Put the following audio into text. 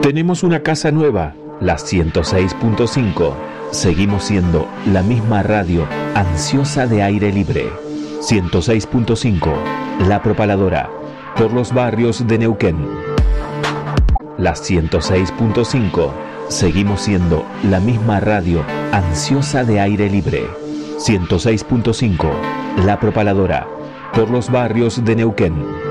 Tenemos una casa nueva, la 106.5. Seguimos siendo la misma radio ansiosa de aire libre. 106.5, La Propaladora, por los barrios de Neuquén. La 106.5. Seguimos siendo la misma radio ansiosa de aire libre. 106.5, La Propaladora, por los barrios de Neuquén.